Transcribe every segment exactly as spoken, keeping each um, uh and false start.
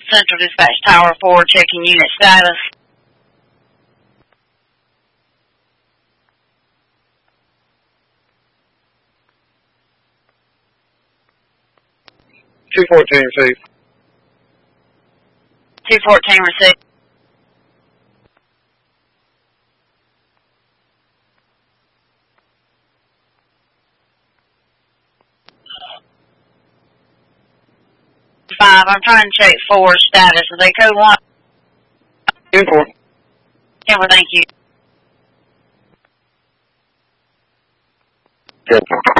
Central Dispatch Tower four, checking unit status. two fourteen received. two fourteen received. Five, I'm trying to check four status. Are they code one? ten four. Yeah, well, thank you. Good.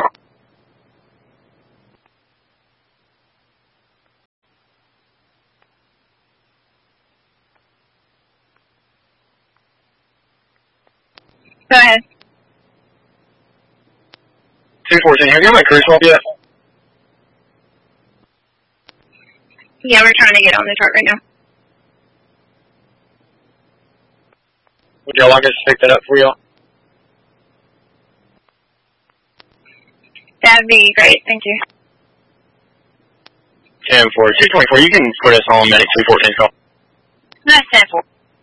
Go ahead. two fourteen, have you got my crew swap yet? Yeah, we're trying to get on the truck right now. Would y'all like us to pick that up for y'all? That'd be great, thank you. ten four. two twenty-four, you can put us on medic two fourteen call. That's ten four.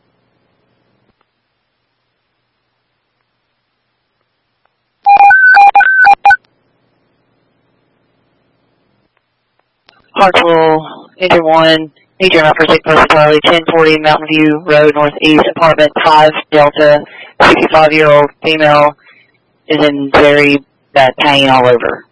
Hartsville, Engine one, need your number, take post Charlie, ten forty Mountain View Road, Northeast, apartment five, Delta, sixty-five-year-old female is in very bad pain all over.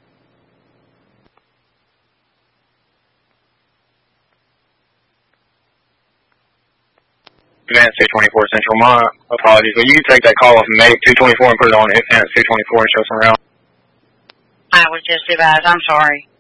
Advance two twenty-four Central, my apologies, but you can take that call off medic two twenty-four and put it on Advance two twenty-four and show us around. I was just advised, I'm sorry.